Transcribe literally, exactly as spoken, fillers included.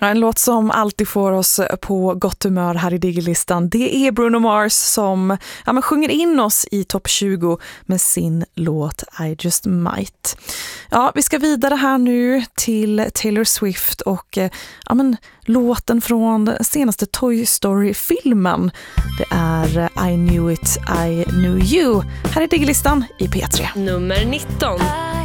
Ja, en låt som alltid får oss på gott humör här i Diggerlistan, det är Bruno Mars som ja, men sjunger in oss i topp tjugo med sin låt I Just Might. Ja, vi ska vidare här nu till Taylor Swift och ja, men, låten från den senaste Toy Story-filmen. Det är I Knew It, I Knew You. Här är Diggerlistan i P tre. Nummer nitton.